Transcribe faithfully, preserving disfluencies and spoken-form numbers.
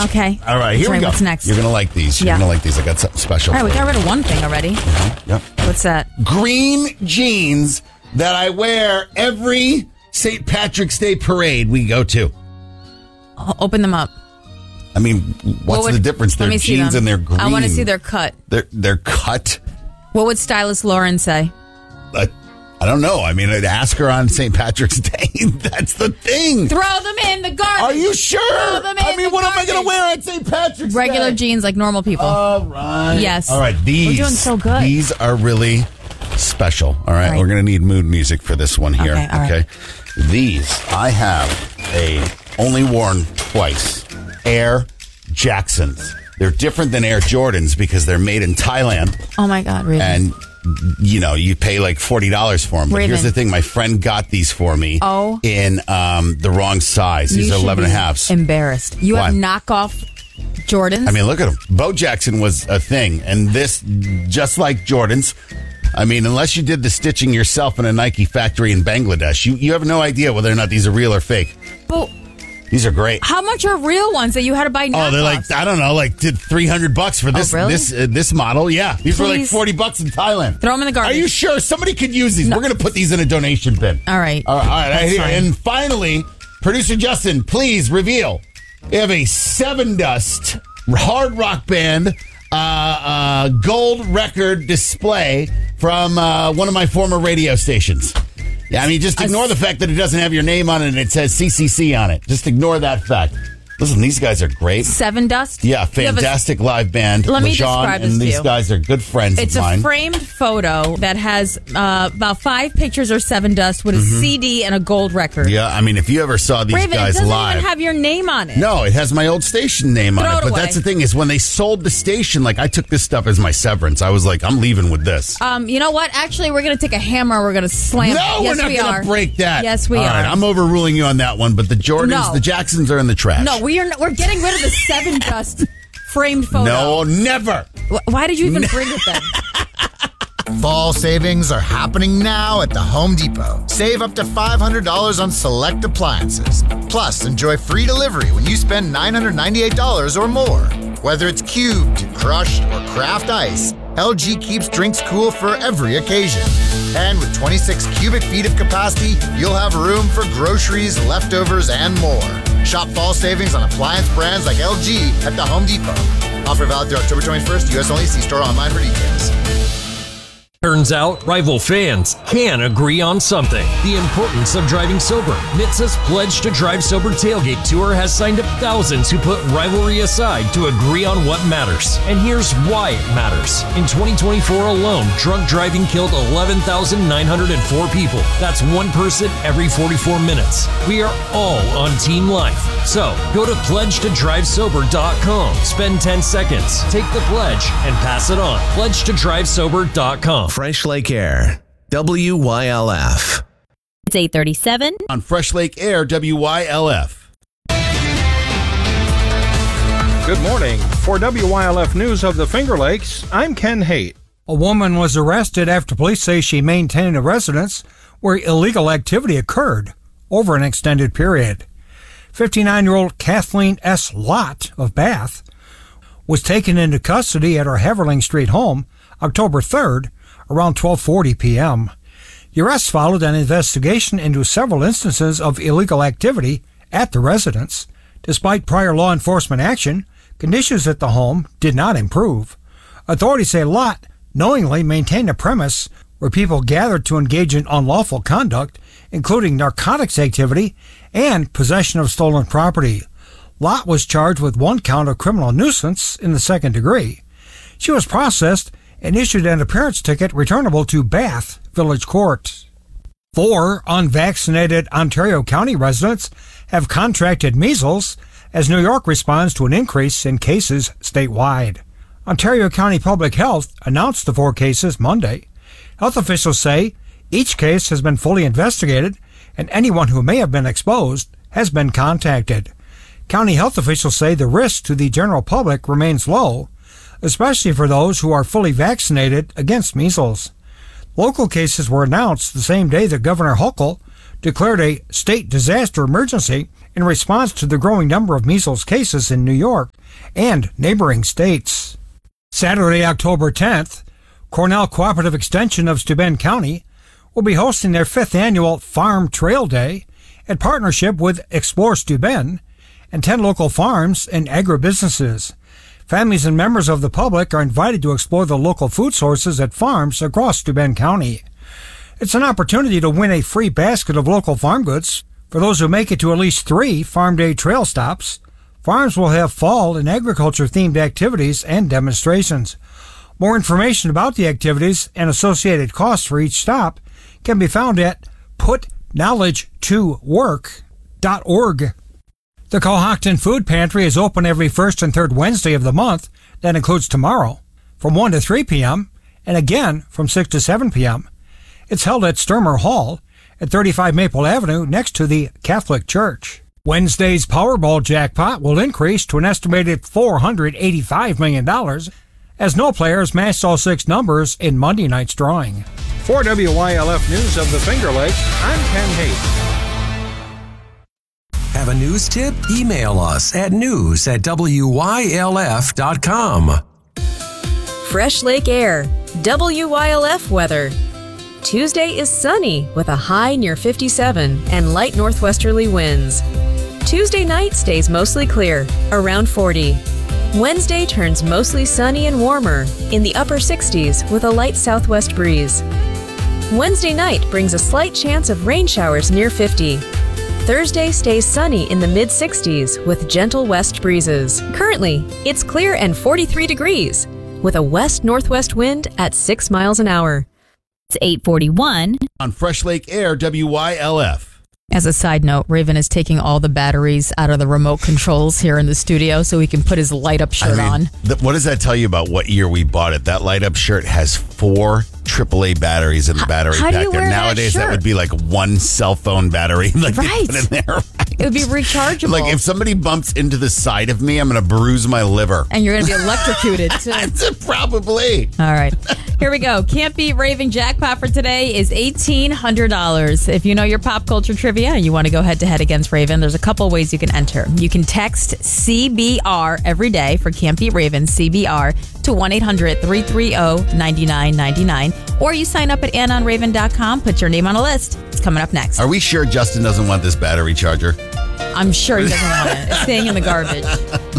Okay. All right, here Sorry, we go. What's next? You're going to like these. You're Yeah. going to like these. I got something special All right, for we got you. rid of one thing already. Yep. What's that? Green jeans that I wear every Saint Patrick's Day parade we go to. O- Open them up. I mean, what's What would- the difference? let They're me see jeans them. and they're green. I want to see their cut. They're, they're cut. What would stylist Lauren say? Uh, I don't know. I mean, I'd ask her on Saint Patrick's Day. That's the thing. Throw them in the garbage. Are you sure? Throw them in I mean, the what am I going to garbage. wear on Saint Patrick's Regular Day? jeans like normal people. All right. Yes. All right. These. We're doing so good. These are really special. All right. All right. We're going to need mood music for this one here. Okay, all right. These, I have a only worn twice Air Jacksons. They're different than Air Jordans because they're made in Thailand. Oh my God, really? And, you know, you pay like forty dollars for them. But Raven. here's the thing. My friend got these for me Oh. in um, the wrong size. You These are should eleven and be a halves. Embarrassed. You Why? have knockoff Jordans. I mean, look at them. Bo Jackson was a thing. And this, just like Jordans, I mean, unless you did the stitching yourself in a Nike factory in Bangladesh, you, you have no idea whether or not these are real or fake. But These are great. how much are real ones that you had to buy knockoffs? Oh, they're like, I don't know, like did three hundred bucks for this really? this uh, this model. Yeah. These were like Please. forty bucks in Thailand. Throw them in the garbage. Are you sure? Somebody could use these. No. We're going to put these in a donation bin. All right. All right. All right. That's I hear. fine. And finally, producer Justin, please reveal. We have a Seven Dust hard rock band uh, uh, gold record display from uh, one of my former radio stations. Yeah, I mean, just ignore the fact that it doesn't have your name on it and it says C C C on it. Just ignore that fact. Listen, these guys are great. Seven Dust? Yeah, You have a- fantastic live band. Let me Lejean, describe this and to these you. guys are good friends It's of a mine. framed photo that has uh, about five pictures of Seven Dust with a C D and a gold record. Yeah, I mean, if you ever saw these Raven, it guys doesn't live. even have your name on it. No, it has my old station name on Throw it. it But away. that's the thing is when they sold the station, like I took this stuff as my severance. I was like, I'm leaving with this. Um, you know what? Actually, we're going to take a hammer. We're going to slam. no, it. Yes, we're not we going are. to break that. Yes, we All are. right, I'm overruling you on that one. But the Jordans, No. the Jacksons are in the trash. No, we are. Not, we're getting rid of the Seven Dust framed photo. No, never. Wh- Why did you even bring it then? Fall savings are happening now at the Home Depot. Save up to five hundred dollars on select appliances. Plus, enjoy free delivery when you spend nine hundred ninety-eight dollars or more. Whether it's cubed, crushed, or craft ice, L G keeps drinks cool for every occasion. And with twenty-six cubic feet of capacity, you'll have room for groceries, leftovers, and more. Shop fall savings on appliance brands like L G at the Home Depot. Offer valid through October twenty-first, U S only. See store online for details. Turns out, rival fans can agree on something. The importance of driving sober. N H T Sa's Pledge to Drive Sober Tailgate Tour has signed up thousands who put rivalry aside to agree on what matters. And here's why it matters. In twenty twenty-four alone, drunk driving killed eleven thousand nine hundred four people. That's one person every forty-four minutes. We are all on Team Life. So, go to pledge to drive sober dot com. Spend ten seconds, take the pledge, and pass it on. pledge to drive sober dot com. Fresh Lake Air, W Y L F. It's eight thirty-seven. On Fresh Lake Air, W Y L F. Good morning. For W Y L F News of the Finger Lakes, I'm Ken Haight. A woman was arrested after police say she maintained a residence where illegal activity occurred over an extended period. fifty-nine-year-old Kathleen S. Lott of Bath was taken into custody at her Heverling Street home October third around twelve forty p.m. The arrest followed an investigation into several instances of illegal activity at the residence. Despite prior law enforcement action, conditions at the home did not improve. Authorities say Lott knowingly maintained a premise where people gathered to engage in unlawful conduct, including narcotics activity and possession of stolen property. Lott was charged with one count of criminal nuisance in the second degree. She was processed and issued an appearance ticket returnable to Bath Village Court. Four unvaccinated Ontario County residents have contracted measles as New York responds to an increase in cases statewide. Ontario County Public Health announced the four cases Monday. Health officials say each case has been fully investigated and anyone who may have been exposed has been contacted. County health officials say the risk to the general public remains low, especially for those who are fully vaccinated against measles. Local cases were announced the same day that Governor Hochul declared a state disaster emergency in response to the growing number of measles cases in New York and neighboring states. Saturday, October tenth, Cornell Cooperative Extension of Steuben County will be hosting their fifth annual Farm Trail Day in partnership with Explore Steuben and ten local farms and agribusinesses. Families and members of the public are invited to explore the local food sources at farms across Steuben County. It's an opportunity to win a free basket of local farm goods for those who make it to at least three Farm Day trail stops. Farms will have fall and agriculture-themed activities and demonstrations. More information about the activities and associated costs for each stop can be found at put knowledge to work dot org. The Cohocton Food Pantry is open every first and third Wednesday of the month. That includes tomorrow, from one to three p.m., and again from six to seven p.m. It's held at Sturmer Hall at thirty-five Maple Avenue next to the Catholic Church. Wednesday's Powerball jackpot will increase to an estimated four hundred eighty-five million dollars as no players matched all six numbers in Monday night's drawing. For W Y L F News of the Finger Lakes, I'm Ken Hayes. Have a news tip? Email us at news at W Y L F dot com. Fresh Lake Air, W Y L F weather. Tuesday is sunny with a high near fifty-seven and light northwesterly winds. Tuesday night stays mostly clear, around forty. Wednesday turns mostly sunny and warmer, in the upper sixties with a light southwest breeze. Wednesday night brings a slight chance of rain showers near fifty. Thursday stays sunny in the mid-sixties with gentle west breezes. Currently, it's clear and forty-three degrees with a west-northwest wind at six miles an hour. It's eight forty-one. On Fresh Lake Air, W Y L F. As a side note, Raven is taking all the batteries out of the remote controls here in the studio so he can put his light-up shirt I mean, on. Th- what does that tell you about what year we bought it? That light-up shirt has four triple A batteries in the battery how do pack you there. wear that Nowadays, that, shirt? would be like one cell phone battery. Like they Right. put in there. Right? It would be rechargeable. Like if somebody bumps into the side of me, I'm going to bruise my liver. And you're going to be electrocuted, too. Probably. All right. Here we go. Can't Beat Raving jackpot for today is eighteen hundred dollars. If you know your pop culture trivia and you want to go head-to-head against Raven, there's a couple ways you can enter. You can text C B R every day for Can't Beat Raven, C B R, to one eight hundred three three zero nine nine nine nine. Or you sign up at ann on raven dot com, put your name on a list. It's coming up next. Are we sure Justin doesn't want this battery charger? I'm sure he doesn't want it. It's staying in the garbage.